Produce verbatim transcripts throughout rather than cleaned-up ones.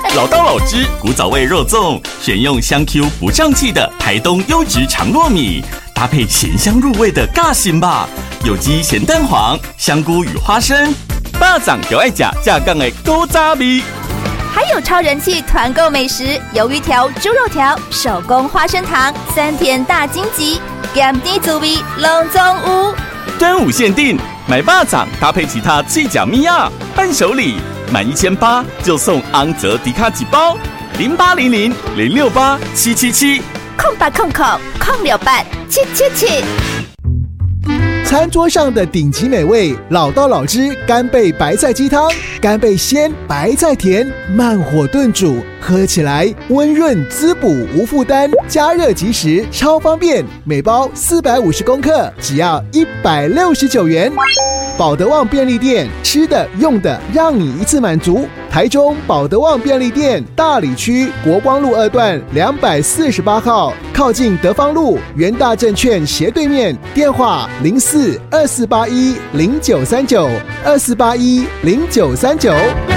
老刀老汁古早味肉粽，选用香 Q 不胀气的台东优质长糯米，搭配咸香入味的尬心吧，有机咸蛋黄、香菇与花生，巴掌就爱夹架杠的古早味。 还有超人气团购美食，鱿鱼条、猪肉条、手工花生糖、三甜大荆棘，咸甜滋味拢总有。 端午限定，买巴掌搭配其他脆甲米亚伴手礼，满一千八就送昂泽迪卡几包，零八零零零六八七七七， 空八空空空六八七七七。 餐桌上的顶级美味，老刀老汁干贝白菜鸡汤，干贝鲜，白菜甜，慢火炖煮，喝起来温润滋补无负担，加热即食，超方便。每包四百五十公克，只要一百六十九元。保德旺便利店，吃的用的让你一次满足。台中保德旺便利店大里区国光路二段两百四十八号，靠近德芳路元大证券斜对面，电话零四二四八一零九三九二四八一零九三九。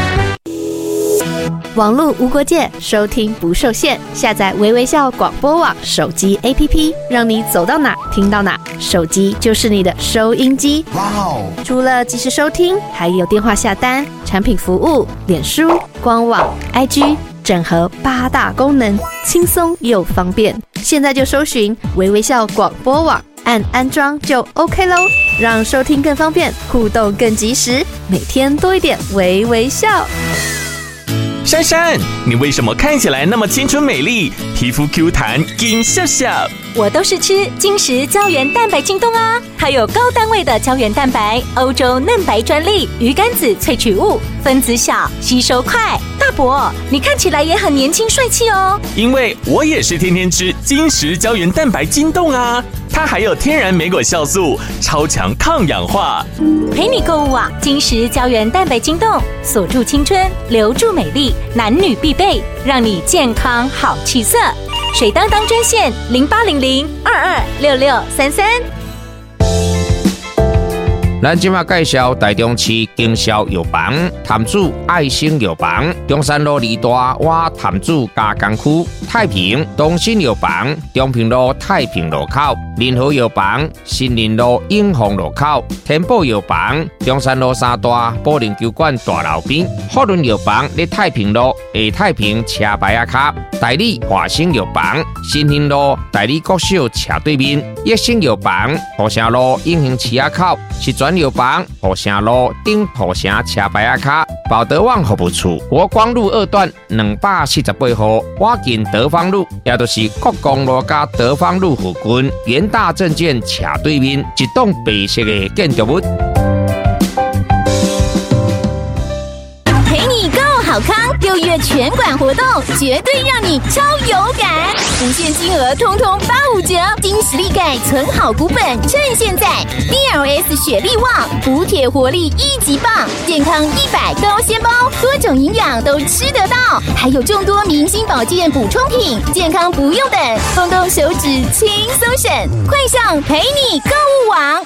网络无国界，收听不受限，下载微微笑广播网手机 A P P， 让你走到哪听到哪，手机就是你的收音机。哇哦！除了即时收听，还有电话下单、产品服务、脸书、官网、I G， 整合八大功能，轻松又方便。现在就搜寻微微笑广播网，按安装就 OK 咯，让收听更方便，互动更及时，每天多一点微微笑。 珊珊，你为什么看起来那么青春美丽，皮肤 Q 弹金笑笑？ 我都是吃金石胶原蛋白京东啊，它有高单位的胶原蛋白，欧洲嫩白专利，鱼肝子萃取物，分子小，吸收快。大伯，你看起来也很年轻帅气哦。 因为我也是天天吃金石胶原蛋白京东啊，它还有天然莓果酵素，超强抗氧化。 陪你购物啊，金石胶原蛋白京东，锁住青春，留住美丽，男女必备，让你健康好气色。水当当专线零八零零二二六六三三。 咱今麦介绍台中市经销药房潭子爱心药房，中山路二大瓦潭子加工区，太平东新药房中平路太平路口，联合药房新林路永丰路口，天宝药房中山路三大保龄球馆大楼边，福伦药房在太平路下太平车牌仔卡，代理华兴药房新兴路代理国小斜对面，益生药房土城路永兴市仔口，是专药房土城路顶土城车牌仔卡，保德旺服务处国光路二段两百四十八号，我近德芳路，也就是国光路加德芳路附近元大证券斜对面一栋白色的建筑物。 陪你购好康，六月全馆活动绝对让你超有感，无限金额通通八五折，金实力钙存好股本，趁现在 D L S 雪力旺，补铁活力一级棒，健康一百高纤包，多种营养都吃得到，还有众多明星保健补充品，健康不用等，动动手指轻松省，快上陪你购物网。